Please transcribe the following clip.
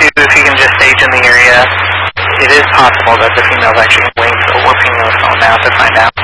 if you can just stage in the area. It is possible that the female's actually waiting, so we're pinging the phone now to find out.